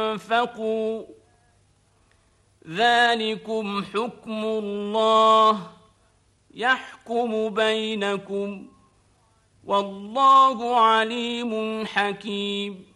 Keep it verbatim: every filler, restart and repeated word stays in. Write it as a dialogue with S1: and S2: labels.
S1: أنفقوا ذلكم حكم الله يحكم بينكم والله عليم حكيم.